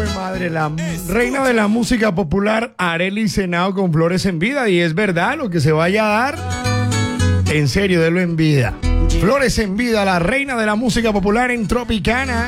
Madre, la reina de la música popular, Arely Senao con Flores en Vida. Y es verdad, lo que se vaya a dar, en serio, délo en vida. Flores en Vida, la reina de la música popular en Tropicana.